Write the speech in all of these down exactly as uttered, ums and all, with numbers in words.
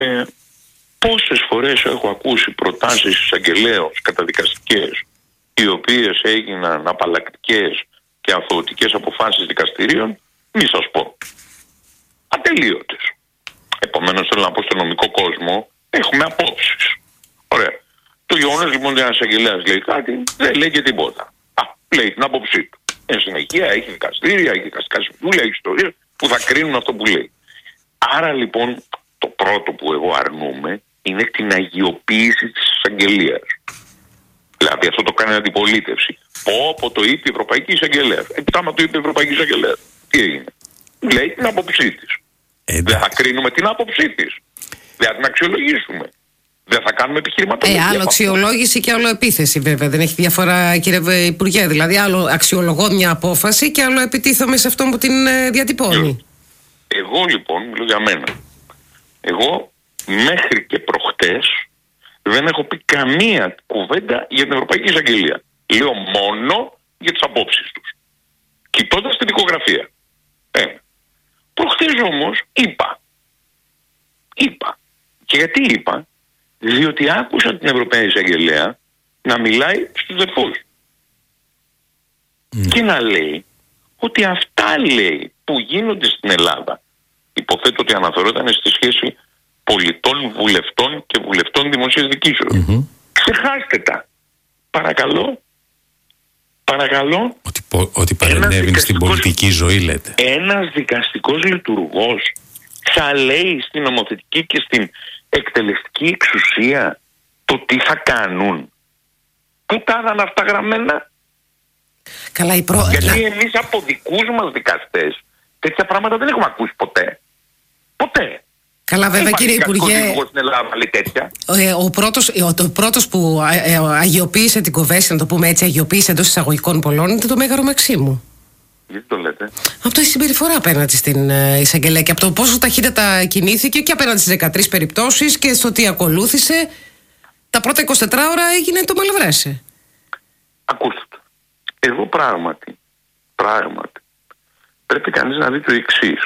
Ε, πόσες φορές έχω ακούσει προτάσεις εισαγγελέως καταδικαστικές, οι οποίες έγιναν απαλλακτικές και αθωωτικές αποφάσεις δικαστηρίων, μη σας πω. Ατελείωτες. Επομένως, θέλω να πω στον νομικό κόσμο, έχουμε απόψεις. Ωραία. Το γεγονός λοιπόν ότι ένας εισαγγελέας λέει κάτι, δεν λέει και τίποτα. Α, λέει την άποψή του. Εν συνεχεία έχει δικαστήρια, έχει δικαστικά συμβούλια, έχει ιστορίες που θα κρίνουν αυτό που λέει. Άρα λοιπόν, το πρώτο που εγώ αρνούμαι είναι την αγιοποίηση της εισαγγελίας. Δηλαδή αυτό το κάνει αντιπολίτευση. Πω, το είπε η Ευρωπαϊκή Εισαγγελέα. Επιτάμα το είπε η Ευρωπαϊκή Εισαγγελέα. Τι έγινε? Λέει την άποψή της. Δεν θα κρίνουμε την άποψή της. Δεν θα την αξιολογήσουμε. Δεν θα κάνουμε επιχειρηματολογία. Ε, άλλο αξιολόγηση και άλλο επίθεση, βέβαια. Δεν έχει διαφορά, κύριε Υπουργέ. Δηλαδή, άλλο αξιολογώ μια απόφαση και άλλο επιτίθομαι σε αυτόν που την ε, διατυπώνει. Εγώ λοιπόν, μιλώ για μένα. Εγώ μέχρι και προχτές δεν έχω πει καμία κουβέντα για την Ευρωπαϊκή Εισαγγελία. Λέω μόνο για τις απόψεις τους. Κοιτώντας την δικογραφία. Ε, προχτές όμως είπα. Είπα. Και γιατί είπα? Διότι άκουσα την Ευρωπαϊκή Εισαγγελέα να μιλάει στους δερφούς. Mm. Και να λέει ότι αυτά, λέει, που γίνονται στην Ελλάδα, υποθέτω ότι αναφερόταν στη σχέση πολιτών, βουλευτών και βουλευτών δημοσίας διοικήσεως. Mm-hmm. Ξεχάστε τα. Παρακαλώ. Παρακαλώ. Ότι, ότι παρενέβη στην πολιτική ζωή, λέτε. Ένας δικαστικός λειτουργός θα λέει στην νομοθετική και στην εκτελεστική εξουσία το τι θα κάνουν. Πού τα είδαν αυτά γραμμένα? Καλά, η προ... Γιατί εμείς από δικούς μας δικαστές τέτοια πράγματα δεν έχουμε ακούσει ποτέ. Ποτέ. Καλά, βέβαια, κύριε Υπουργέ, ο πρώτος, ο πρώτος που αγιοποίησε την Κοβέση, να το πούμε έτσι, αγιοποίησε εντός εισαγωγικών πολλών, είναι το Μέγαρο Μαξίμου. Γιατί το λέτε? Από τη συμπεριφορά απέναντι στην εισαγγελέα και από το πόσο ταχύτατα κινήθηκε και απέναντι στις δεκατρείς περιπτώσεις και στο τι ακολούθησε. Τα πρώτα είκοσι τέσσερις ώρα έγινε το μαλευρέσε. Ακούστε το. Εγώ πράγματι, πράγματι, πρέπει κανείς να δει το εξής.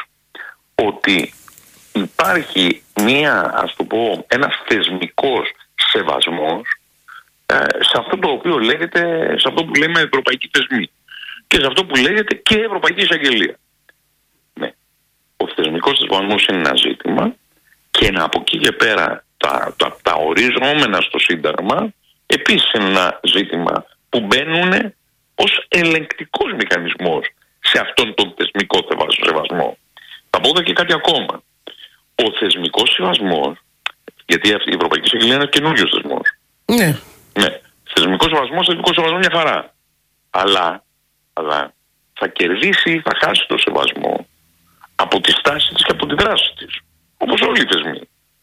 Ότι υπάρχει μία, ας το πω, ένας θεσμικός σεβασμός ε, σε αυτό το οποίο λέγεται, σε αυτό που λέμε ευρωπαϊκή θεσμή και σε αυτό που λέγεται και Ευρωπαϊκή Εισαγγελία. Ναι. Ο θεσμικός σεβασμός είναι ένα ζήτημα και από εκεί και πέρα τα, τα, τα οριζόμενα στο Σύνταγμα επίσης είναι ένα ζήτημα που μπαίνουν ως ελεγκτικός μηχανισμός σε αυτόν τον θεσμικό σεβασμό. Θα πω εδώ και κάτι ακόμα. Ο θεσμικός σεβασμός, γιατί η Ευρωπαϊκή Εισαγγελία είναι ένας καινούριος θεσμός. Ναι. Ναι. Θεσμικός σεβασμός, θεσμικός σεβασμός μια χαρά. Αλλά, αλλά θα κερδίσει ή θα χάσει το σεβασμό από τη στάση της και από τη δράση της. Όπως όλοι οι θεσμοί.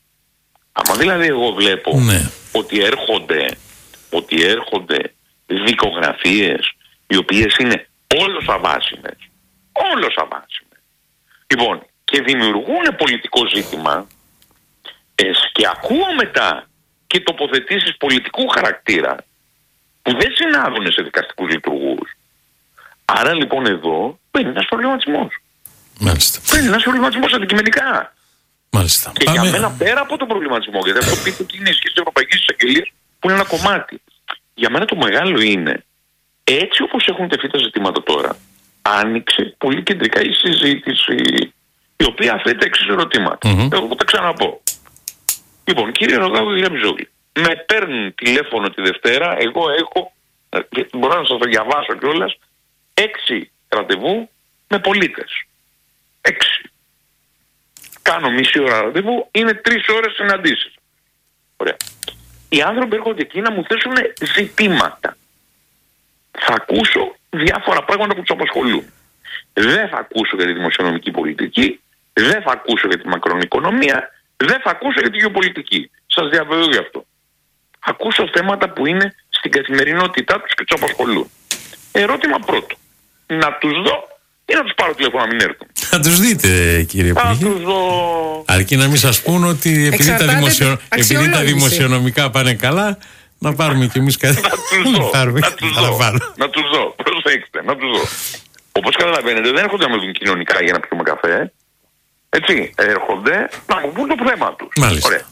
Άμα δηλαδή εγώ βλέπω ναι. ότι έρχονται, ότι έρχονται δικογραφίες οι οποίες είναι όλος αβάσιμες. Όλος αβάσιμες. Λοιπόν, και δημιουργούν πολιτικό ζήτημα ε, και ακούω μετά και τοποθετήσεις πολιτικού χαρακτήρα που δεν συνάδουν σε δικαστικούς λειτουργούς. Άρα λοιπόν εδώ μπαίνει ένας προβληματισμός. Μάλιστα. Μπαίνει ένας προβληματισμός αντικειμενικά. Μάλιστα. Και Πάμε... για μένα πέρα από τον προβληματισμό, γιατί αυτό πείτε ότι είναι η σχέση της Ευρωπαϊκής Εισαγγελίας που είναι ένα κομμάτι. Για μένα το μεγάλο είναι, έτσι όπως έχουν τεθεί τα ζητήματα τώρα, άνοιξε πολύ κεντρικά η συζήτηση, η οποία θέτει τα εξής ερωτήματα. Mm-hmm. Εγώ θα τα ξαναπώ. Λοιπόν, κύριε Ροδάκο, κύριε Μπιζόγλη, με παίρνουν τηλέφωνο τη Δευτέρα, εγώ έχω, μπορώ να σας το διαβάσω κιόλας, έξι ραντεβού με πολίτες. Έξι. Κάνω μισή ώρα ραντεβού, είναι τρεις ώρες συναντήσεις. Ωραία. Οι άνθρωποι έρχονται εκεί να μου θέσουν ζητήματα. Θα ακούσω διάφορα πράγματα που τους απασχολούν. Δεν θα ακούσω για τη δημοσιονομική πολιτική, δεν θα ακούσω για τη μακροοικονομία, δεν θα ακούσω για τη γεωπολιτική. Σας διαβεβαιώ γι' αυτό. Ακούσω θέματα που είναι στην καθημερινότητά τους και τους απασχολούν. Ερώτημα πρώτο. Να τους δω ή να τους πάρω τηλέφωνο να μην έρθουν? Θα τους δείτε, κύριε Υπουργέ. Θα τους δω. Αρκεί να μην σας πούν ότι επειδή τα, δημοσιο... επειδή τα δημοσιονομικά πάνε καλά, να πάρουμε κι εμείς κάτι. Να τους δω. να τους δω. να τους δω. Προσέξτε, να τους δω. Όπως καταλαβαίνετε, δεν έρχονται να με δουν κοινωνικά για να πιούμε καφέ. Έτσι, έρχονται να μου πούν το θέμα τους. Μάλιστα. Ωραία.